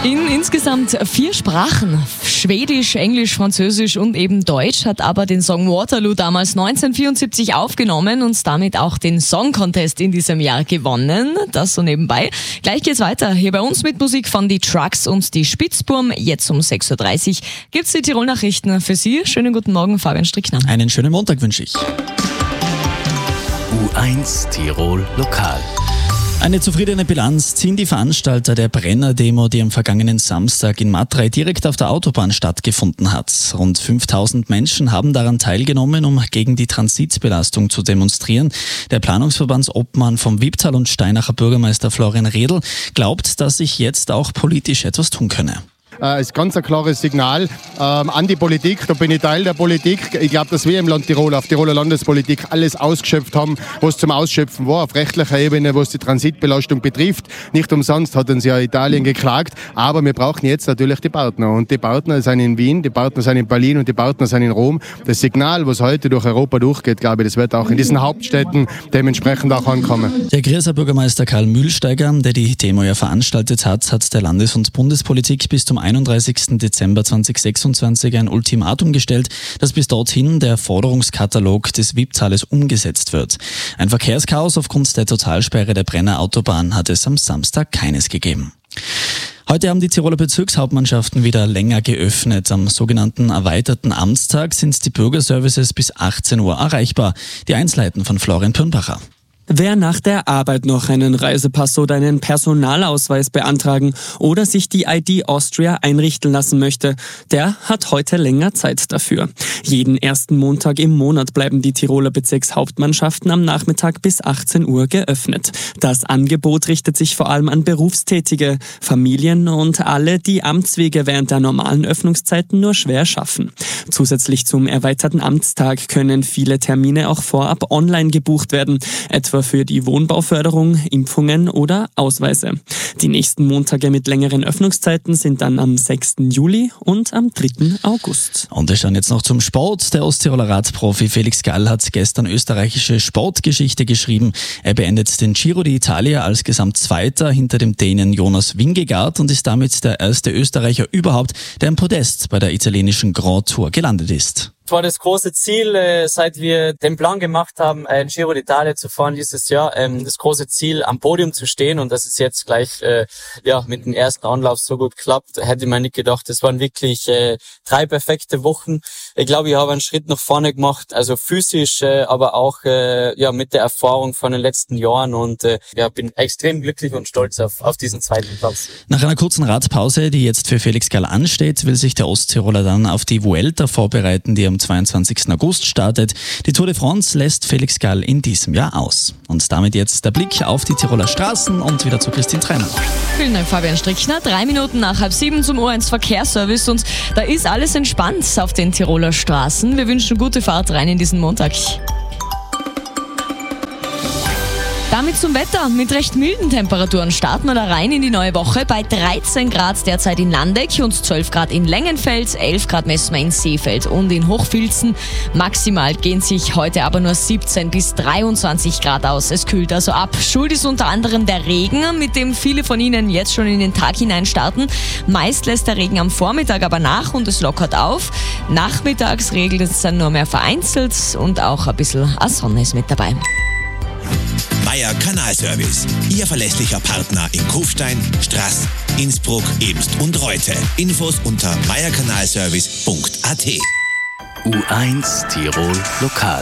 In insgesamt 4 Sprachen, Schwedisch, Englisch, Französisch und eben Deutsch, hat aber den Song Waterloo damals 1974 aufgenommen und damit auch den Song Contest in diesem Jahr gewonnen. Das so nebenbei. Gleich geht's weiter hier bei uns mit Musik von die Trucks und die Spitzburm. Jetzt um 6.30 Uhr gibt's die Tirol-Nachrichten für Sie. Schönen guten Morgen, Fabian Strickner. Einen schönen Montag wünsche ich. U1 Tirol Lokal. Eine zufriedene Bilanz ziehen die Veranstalter der Brenner-Demo, die am vergangenen Samstag in Matrei direkt auf der Autobahn stattgefunden hat. Rund 5000 Menschen haben daran teilgenommen, um gegen die Transitbelastung zu demonstrieren. Der Planungsverbandsobmann vom Wipptal und Steinacher Bürgermeister Florian Redl glaubt, dass sich jetzt auch politisch etwas tun könne. Ist ganz ein klares Signal an die Politik. Da bin ich Teil der Politik. Ich glaube, dass wir im Land Tirol, auf Tiroler Landespolitik, alles ausgeschöpft haben, was zum Ausschöpfen war, auf rechtlicher Ebene, was die Transitbelastung betrifft. Nicht umsonst hat uns ja Italien geklagt. Aber wir brauchen jetzt natürlich die Partner. Und die Partner sind in Wien, die Partner sind in Berlin und die Partner sind in Rom. Das Signal, was heute durch Europa durchgeht, glaube ich, das wird auch in diesen Hauptstädten dementsprechend auch ankommen. Der Grieser Bürgermeister Karl Mühlsteiger, der die Demo ja veranstaltet hat der Landes- und Bundespolitik bis zum 31. Dezember 2026 ein Ultimatum gestellt, dass bis dorthin der Forderungskatalog des Wipptales umgesetzt wird. Ein Verkehrschaos aufgrund der Totalsperre der Brenner Autobahn hat es am Samstag keines gegeben. Heute haben die Tiroler Bezirkshauptmannschaften wieder länger geöffnet. Am sogenannten erweiterten Amtstag sind die Bürgerservices bis 18 Uhr erreichbar. Die Einzelheiten von Florian Pirnbacher. Wer nach der Arbeit noch einen Reisepass oder einen Personalausweis beantragen oder sich die ID Austria einrichten lassen möchte, der hat heute länger Zeit dafür. Jeden ersten Montag im Monat bleiben die Tiroler Bezirkshauptmannschaften am Nachmittag bis 18 Uhr geöffnet. Das Angebot richtet sich vor allem an Berufstätige, Familien und alle, die Amtswege während der normalen Öffnungszeiten nur schwer schaffen. Zusätzlich zum erweiterten Amtstag können viele Termine auch vorab online gebucht werden, etwa für die Wohnbauförderung, Impfungen oder Ausweise. Die nächsten Montage mit längeren Öffnungszeiten sind dann am 6. Juli und am 3. August. Und wir schauen jetzt noch zum Sport. Der Osttiroler Radprofi Felix Gall hat gestern österreichische Sportgeschichte geschrieben. Er beendet den Giro d'Italia als Gesamtzweiter hinter dem Dänen Jonas Vingegaard und ist damit der erste Österreicher überhaupt, der im Podest bei der italienischen Grand Tour gelandet ist. Es war das große Ziel, seit wir den Plan gemacht haben, ein Giro d'Italia zu fahren dieses Jahr, das große Ziel, am Podium zu stehen, und dass es jetzt gleich mit dem ersten Anlauf so gut klappt, hätte man nicht gedacht. Es waren wirklich 3 perfekte Wochen. Ich glaube, ich habe einen Schritt nach vorne gemacht, also physisch, aber auch mit der Erfahrung von den letzten Jahren, und bin extrem glücklich und stolz auf diesen 2. Platz. Nach einer kurzen Radpause, die jetzt für Felix Gall ansteht, will sich der Osttiroler dann auf die Vuelta vorbereiten, die am 22. August startet. Die Tour de France lässt Felix Gall in diesem Jahr aus. Und damit jetzt der Blick auf die Tiroler Straßen und wieder zu Christine Trainer. Vielen Dank, Fabian Strickner. 3 Minuten nach 6:30 zum U1 Verkehrsservice, und da ist alles entspannt auf den Tiroler Straßen. Wir wünschen gute Fahrt rein in diesen Montag. Damit zum Wetter. Mit recht milden Temperaturen starten wir da rein in die neue Woche. Bei 13 Grad derzeit in Landeck und 12 Grad in Längenfeld, 11 Grad messen wir in Seefeld und in Hochfilzen. Maximal gehen sich heute aber nur 17 bis 23 Grad aus. Es kühlt also ab. Schuld ist unter anderem der Regen, mit dem viele von Ihnen jetzt schon in den Tag hinein starten. Meist lässt der Regen am Vormittag aber nach und es lockert auf. Nachmittags regelt es dann nur mehr vereinzelt und auch ein bisschen Sonne ist mit dabei. Meier Kanalservice, Ihr verlässlicher Partner in Kufstein, Straß, Innsbruck, Ebst und Reute. Infos unter meierkanalservice.at. U1 Tirol Lokal.